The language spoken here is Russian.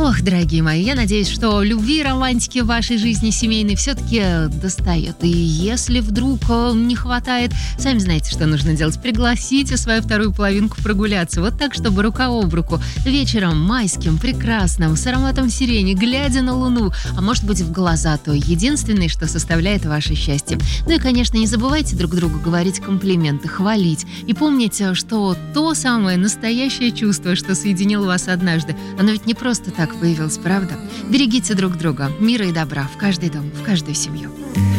Ох, дорогие мои, я надеюсь, что любви и романтики в вашей жизни семейной все-таки достает. И если вдруг не хватает, сами знаете, что нужно делать. Пригласите свою вторую половинку прогуляться. Вот так, чтобы рука об руку. Вечером майским, прекрасным, с ароматом сирени, глядя на луну. А может быть, в глаза то единственное, что составляет ваше счастье. Ну и, конечно, не забывайте друг другу говорить комплименты, хвалить. И помните, что то самое настоящее чувство, что соединило вас однажды, оно ведь не просто так появилось, правда? Берегите друг друга. Мира и добра в каждый дом, в каждую семью.